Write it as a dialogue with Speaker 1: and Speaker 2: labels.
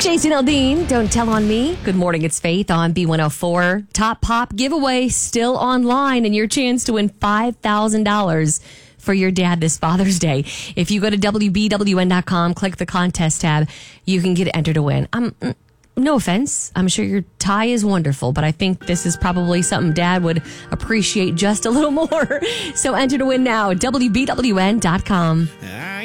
Speaker 1: Jason Aldean, Don't Tell on Me. Good morning, it's Faith on B104. Top Pop giveaway still online, and your chance to win $5,000 for your dad this Father's Day. If you go to WBWN.com, click the contest tab, you can get entered to win. No offense, I'm sure your tie is wonderful, but I think this is probably something Dad would appreciate just a little more. So enter to win now, WBWN.com.